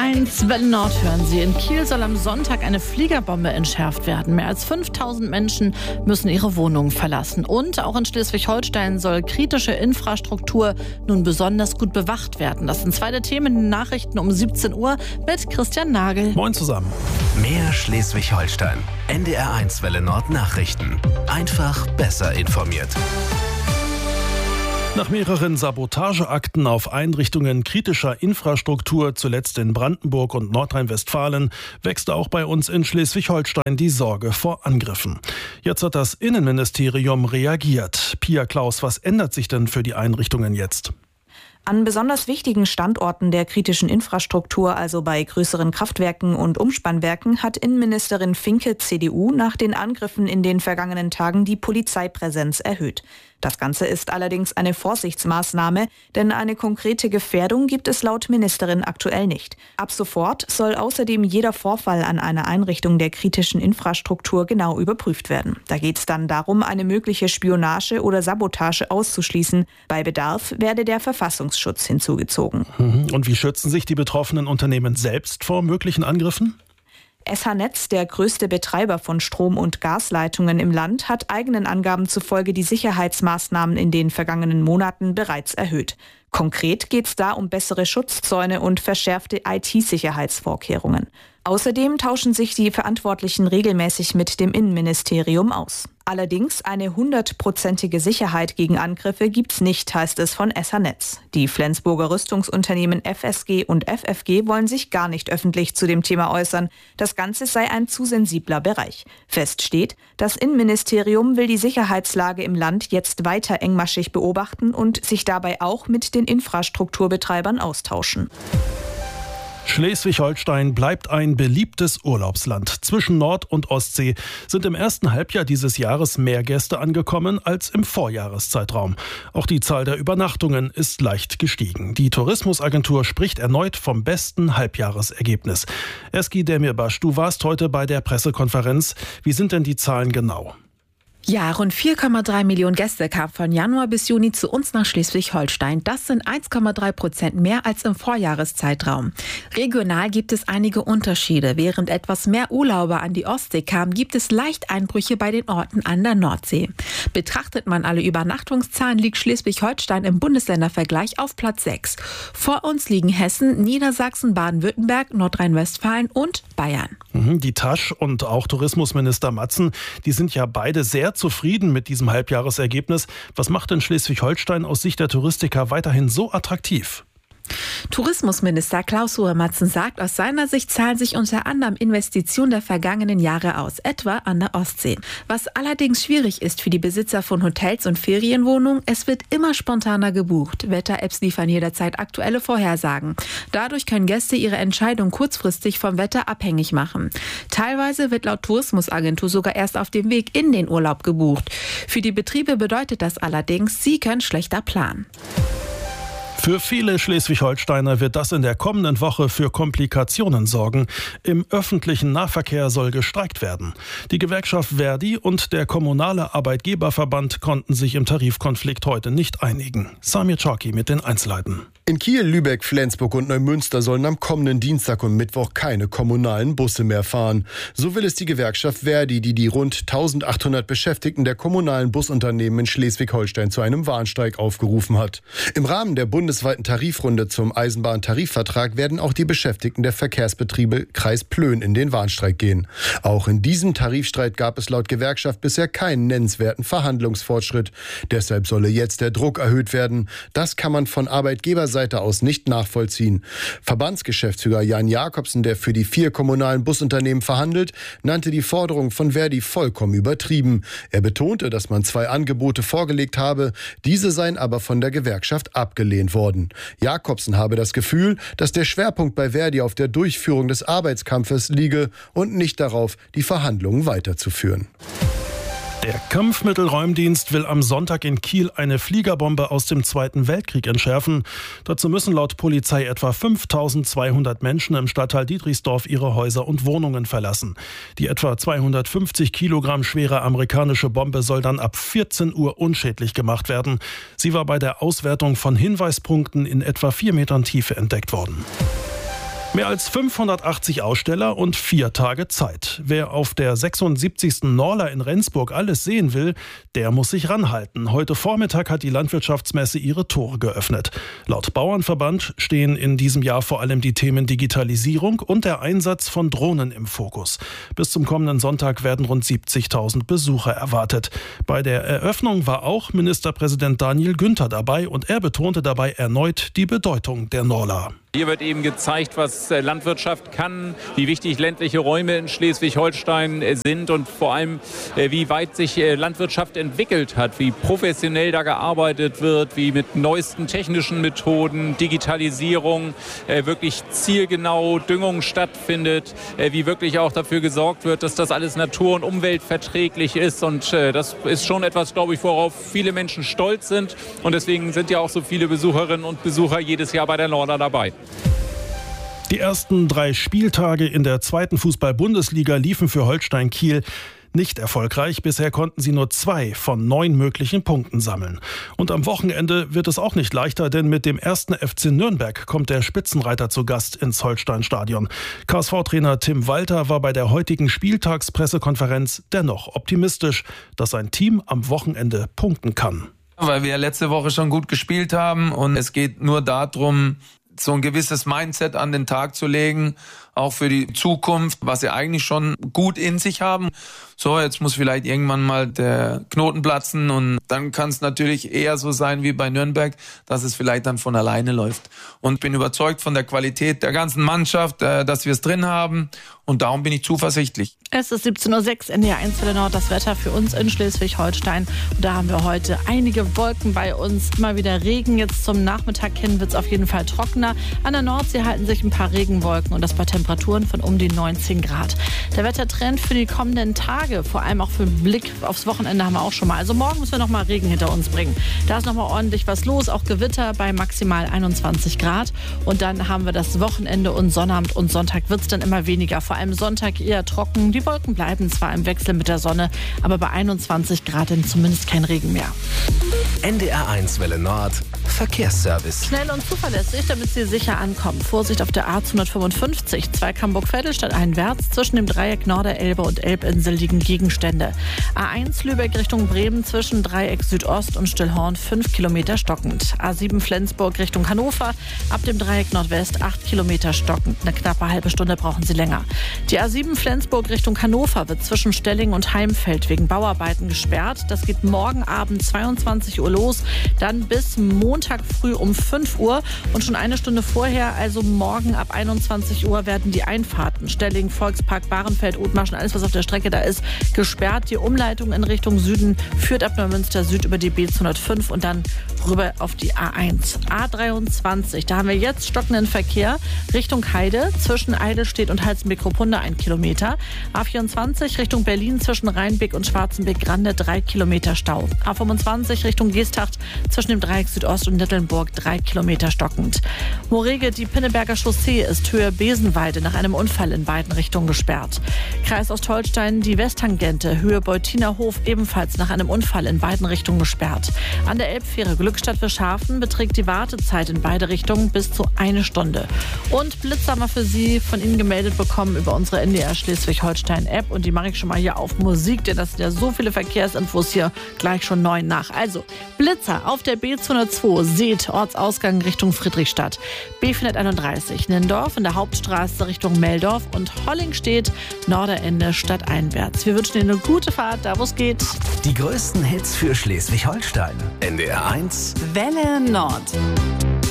1 Welle Nord hören Sie. In Kiel soll am Sonntag eine Fliegerbombe entschärft werden. Mehr als 5000 Menschen müssen ihre Wohnungen verlassen. Und auch in Schleswig-Holstein soll kritische Infrastruktur nun besonders gut bewacht werden. Das sind zwei der Themen in den Nachrichten um 17 Uhr mit Christian Nagel. Moin zusammen. Mehr Schleswig-Holstein. NDR 1 Welle Nord Nachrichten. Einfach besser informiert. Nach mehreren Sabotageakten auf Einrichtungen kritischer Infrastruktur, zuletzt in Brandenburg und Nordrhein-Westfalen, wächst auch bei uns in Schleswig-Holstein die Sorge vor Angriffen. Jetzt hat das Innenministerium reagiert. Pia Klaus, was ändert sich denn für die Einrichtungen jetzt? An besonders wichtigen Standorten der kritischen Infrastruktur, also bei größeren Kraftwerken und Umspannwerken, hat Innenministerin Finke, CDU, nach den Angriffen in den vergangenen Tagen die Polizeipräsenz erhöht. Das Ganze ist allerdings eine Vorsichtsmaßnahme, denn eine konkrete Gefährdung gibt es laut Ministerin aktuell nicht. Ab sofort soll außerdem jeder Vorfall an einer Einrichtung der kritischen Infrastruktur genau überprüft werden. Da geht es dann darum, eine mögliche Spionage oder Sabotage auszuschließen. Bei Bedarf werde der Verfassungsschutz hinzugezogen. Und wie schützen sich die betroffenen Unternehmen selbst vor möglichen Angriffen? SH-Netz, der größte Betreiber von Strom- und Gasleitungen im Land, hat eigenen Angaben zufolge die Sicherheitsmaßnahmen in den vergangenen Monaten bereits erhöht. Konkret geht es da um bessere Schutzzäune und verschärfte IT-Sicherheitsvorkehrungen. Außerdem tauschen sich die Verantwortlichen regelmäßig mit dem Innenministerium aus. Allerdings eine 100%ige Sicherheit gegen Angriffe gibt's nicht, heißt es von SH-Netz. Die Flensburger Rüstungsunternehmen FSG und FFG wollen sich gar nicht öffentlich zu dem Thema äußern. Das Ganze sei ein zu sensibler Bereich. Fest steht, das Innenministerium will die Sicherheitslage im Land jetzt weiter engmaschig beobachten und sich dabei auch mit den Infrastrukturbetreibern austauschen. Schleswig-Holstein bleibt ein beliebtes Urlaubsland. Zwischen Nord- und Ostsee sind im ersten Halbjahr dieses Jahres mehr Gäste angekommen als im Vorjahreszeitraum. Auch die Zahl der Übernachtungen ist leicht gestiegen. Die Tourismusagentur spricht erneut vom besten Halbjahresergebnis. Eski Demirbaş, du warst heute bei der Pressekonferenz. Wie sind denn die Zahlen genau? Ja, rund 4,3 Millionen Gäste kamen von Januar bis Juni zu uns nach Schleswig-Holstein. Das sind 1,3% mehr als im Vorjahreszeitraum. Regional gibt es einige Unterschiede. Während etwas mehr Urlauber an die Ostsee kamen, gibt es leicht Einbrüche bei den Orten an der Nordsee. Betrachtet man alle Übernachtungszahlen, liegt Schleswig-Holstein im Bundesländervergleich auf Platz 6. Vor uns liegen Hessen, Niedersachsen, Baden-Württemberg, Nordrhein-Westfalen und Bayern. Die Tasch und auch Tourismusminister Matzen, die sind ja beide sehr zufrieden mit diesem Halbjahresergebnis. Was macht denn Schleswig-Holstein aus Sicht der Touristiker weiterhin so attraktiv? Tourismusminister Klaus-Ruhe Matzen sagt, aus seiner Sicht zahlen sich unter anderem Investitionen der vergangenen Jahre aus, etwa an der Ostsee. Was allerdings schwierig ist für die Besitzer von Hotels und Ferienwohnungen, es wird immer spontaner gebucht. Wetter-Apps liefern jederzeit aktuelle Vorhersagen. Dadurch können Gäste ihre Entscheidung kurzfristig vom Wetter abhängig machen. Teilweise wird laut Tourismusagentur sogar erst auf dem Weg in den Urlaub gebucht. Für die Betriebe bedeutet das allerdings, sie können schlechter planen. Für viele Schleswig-Holsteiner wird das in der kommenden Woche für Komplikationen sorgen. Im öffentlichen Nahverkehr soll gestreikt werden. Die Gewerkschaft Verdi und der kommunale Arbeitgeberverband konnten sich im Tarifkonflikt heute nicht einigen. Samir Chorki mit den Einzelheiten. In Kiel, Lübeck, Flensburg und Neumünster sollen am kommenden Dienstag und Mittwoch keine kommunalen Busse mehr fahren. So will es die Gewerkschaft Verdi, die rund 1800 Beschäftigten der kommunalen Busunternehmen in Schleswig-Holstein zu einem Warnstreik aufgerufen hat. Im Rahmen der bundesweiten Tarifrunde zum Eisenbahntarifvertrag werden auch die Beschäftigten der Verkehrsbetriebe Kreis Plön in den Warnstreik gehen. Auch in diesem Tarifstreit gab es laut Gewerkschaft bisher keinen nennenswerten Verhandlungsfortschritt. Deshalb solle jetzt der Druck erhöht werden. Das kann man von Arbeitgeberseite aus nicht nachvollziehen. Verbandsgeschäftsführer Jan Jakobsen, der für die 4 kommunalen Busunternehmen verhandelt, nannte die Forderung von Verdi vollkommen übertrieben. Er betonte, dass man 2 Angebote vorgelegt habe, diese seien aber von der Gewerkschaft abgelehnt worden. Jakobsen habe das Gefühl, dass der Schwerpunkt bei Verdi auf der Durchführung des Arbeitskampfes liege und nicht darauf, die Verhandlungen weiterzuführen. Der Kampfmittelräumdienst will am Sonntag in Kiel eine Fliegerbombe aus dem Zweiten Weltkrieg entschärfen. Dazu müssen laut Polizei etwa 5200 Menschen im Stadtteil Dietrichsdorf ihre Häuser und Wohnungen verlassen. Die etwa 250 Kilogramm schwere amerikanische Bombe soll dann ab 14 Uhr unschädlich gemacht werden. Sie war bei der Auswertung von Hinweispunkten in etwa 4 Metern Tiefe entdeckt worden. Mehr als 580 Aussteller und 4 Tage Zeit. Wer auf der 76. Norla in Rendsburg alles sehen will, der muss sich ranhalten. Heute Vormittag hat die Landwirtschaftsmesse ihre Tore geöffnet. Laut Bauernverband stehen in diesem Jahr vor allem die Themen Digitalisierung und der Einsatz von Drohnen im Fokus. Bis zum kommenden Sonntag werden rund 70.000 Besucher erwartet. Bei der Eröffnung war auch Ministerpräsident Daniel Günther dabei und er betonte dabei erneut die Bedeutung der Norla. Hier wird eben gezeigt, was Landwirtschaft kann, wie wichtig ländliche Räume in Schleswig-Holstein sind und vor allem, wie weit sich Landwirtschaft entwickelt hat, wie professionell da gearbeitet wird, wie mit neuesten technischen Methoden, Digitalisierung, wirklich zielgenau Düngung stattfindet, wie wirklich auch dafür gesorgt wird, dass das alles natur- und umweltverträglich ist. Und das ist schon etwas, glaube ich, worauf viele Menschen stolz sind. Und deswegen sind ja auch so viele Besucherinnen und Besucher jedes Jahr bei der Norla dabei. Die ersten 3 Spieltage in der 2. Fußball-Bundesliga liefen für Holstein Kiel nicht erfolgreich. Bisher konnten sie nur 2 von 9 möglichen Punkten sammeln. Und am Wochenende wird es auch nicht leichter, denn mit dem 1. FC Nürnberg kommt der Spitzenreiter zu Gast ins Holstein-Stadion. KSV-Trainer Tim Walter war bei der heutigen Spieltagspressekonferenz dennoch optimistisch, dass sein Team am Wochenende punkten kann. Weil wir letzte Woche schon gut gespielt haben und es geht nur darum, so ein gewisses Mindset an den Tag zu legen, auch für die Zukunft, was sie eigentlich schon gut in sich haben. So, jetzt muss vielleicht irgendwann mal der Knoten platzen und dann kann es natürlich eher so sein wie bei Nürnberg, dass es vielleicht dann von alleine läuft. Und bin überzeugt von der Qualität der ganzen Mannschaft, dass wir es drin haben und darum bin ich zuversichtlich. Es ist 17.06 Uhr, NDR 1 Welle Nord, das Wetter für uns in Schleswig-Holstein. Und da haben wir heute einige Wolken bei uns, immer wieder Regen. Jetzt zum Nachmittag hin wird es auf jeden Fall trockener. An der Nordsee halten sich ein paar Regenwolken und das bei Temperaturen von um die 19 Grad. Der Wettertrend für die kommenden Tage, vor allem auch für den Blick aufs Wochenende haben wir auch schon mal. Also morgen müssen wir noch mal Regen hinter uns bringen. Da ist noch mal ordentlich was los, auch Gewitter bei maximal 21 Grad. Und dann haben wir das Wochenende und Sonnabend und Sonntag wird es dann immer weniger. Vor allem Sonntag eher trocken. Die Wolken bleiben zwar im Wechsel mit der Sonne, aber bei 21 Grad dann zumindest kein Regen mehr. NDR 1 Welle Nord, Verkehrsservice. Schnell und zuverlässig, damit Sie sicher ankommen. Vorsicht auf der A255, Zweigg-Hamburg-Vettelstadt einwärts. Zwischen dem Dreieck Norderelbe und Elbinsel liegen Gegenstände. A1 Lübeck Richtung Bremen zwischen Dreieck Südost und Stillhorn 5 Kilometer stockend. A7 Flensburg Richtung Hannover ab dem Dreieck Nordwest 8 Kilometer stockend. Eine knappe halbe Stunde brauchen Sie länger. Die A7 Flensburg Richtung Hannover wird zwischen Stelling und Heimfeld wegen Bauarbeiten gesperrt. Das geht morgen Abend 22 Uhr los, dann bis Montag früh um 5 Uhr. Und schon eine Stunde vorher, also morgen ab 21 Uhr, werden die Einfahrten Stelling, Volkspark, Bahrenfeld, Othmarschen, alles was auf der Strecke da ist, gesperrt. Die Umleitung in Richtung Süden führt ab Neumünster Süd über die B205 und dann rüber auf die A1. A23, da haben wir jetzt stockenden Verkehr Richtung Heide zwischen Eidelstedt und Halstenbeck-Kruppunda 1 Kilometer. A24 Richtung Berlin zwischen Rheinbeck und Schwarzenbeck-Grande 3 Kilometer Stau. A25 Richtung Geesthacht zwischen dem Dreieck Südost und Nittelnburg 3 Kilometer stockend. Morege, die Pinneberger Chaussee ist Höhe Besenweide nach einem Unfall in beiden Richtungen gesperrt. Kreis Ostholstein, die Westtangente, Höhe Beutinerhof ebenfalls nach einem Unfall in beiden Richtungen gesperrt. An der Elbfähre Glückstadt-Wilschafen beträgt die Wartezeit in beide Richtungen bis zu 1 Stunde. Und Blitz haben wir für Sie von Ihnen gemeldet bekommen über unsere NDR Schleswig-Holstein-App und die mache ich schon mal hier auf Musik, denn das sind ja so viele Verkehrsinfos hier gleich schon 9 nach. Also Blitzer auf der B202, seht Ortsausgang Richtung Friedrichstadt. B431 Nindorf in der Hauptstraße Richtung Meldorf und Hollingstedt Norderende stadteinwärts. Wir wünschen Ihnen eine gute Fahrt, da wo es geht. Die größten Hits für Schleswig-Holstein. NDR 1 Welle Nord.